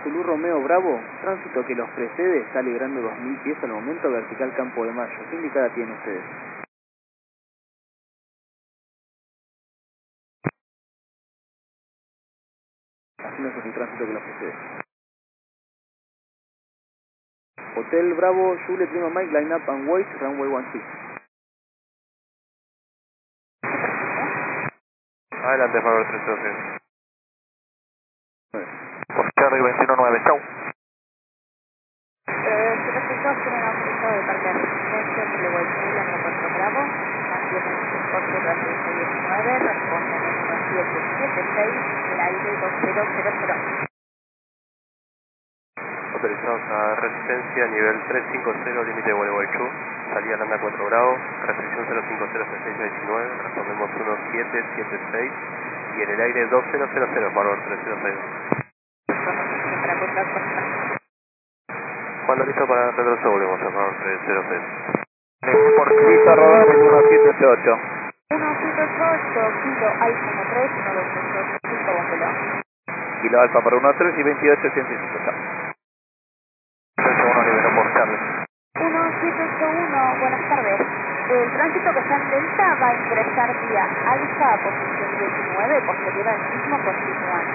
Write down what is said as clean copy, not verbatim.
Zulu Romeo Bravo, tránsito que los precede está librando 2000 pies al momento, vertical Campo de Mayo. ¿Qué indicada tienen ustedes? Haciendo el tránsito que los precede. Hotel Bravo, Juliet Lima Mike, line up and wait, runway 16. Adelante, favor 306. Por Charlie 219, chau. Chicos, tienen autorizado de parte de resistencia que le voy a ir a Puerto Bravo, mantienen su coche de 19, responden en 1776, el aire 2000. Autorizados a resistencia, nivel 350, límite de Gualeguaychú, salida Landa 4 Bravo, restricción 0506619, respondemos 1776 y en el aire 2000, favor 306. Cuando listo para retroceso volvemos a favor 306. Por listo a rodar el 1788. 1788, Kilo Alfa 13, 1238, 5 Bómbelo. Kilo Alfa para 13 y 2885, chao. 301 liberó por Charlie. 1781, buenas tardes. El tránsito que está en Delta va a ingresar vía Alfa, posición 19, posterior al mismo continúa.